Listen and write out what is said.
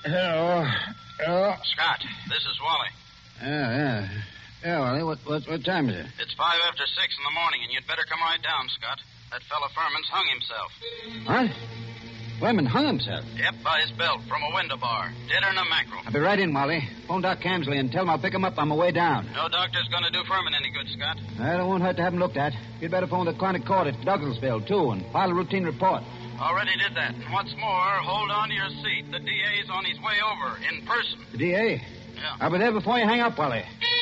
Hello. Scott, this is Wally. Yeah. Yeah, Wally, what time is it? It's 5 after 6 in the morning, and you'd better come right down, Scott. That fella Furman's hung himself. What? Furman hung himself? Yep, by his belt, from a window bar. Deader than a mackerel. I'll be right in, Wally. Phone Doc Camsley and tell him I'll pick him up on my way down. No doctor's going to do Furman any good, Scott. Well, it won't hurt to have him looked at. You'd better phone the chronic court at Douglasville, too, and file a routine report. Already did that. And what's more, hold on to your seat. The DA's on his way over, in person. The DA? Yeah. I'll be there before you hang up, Wally.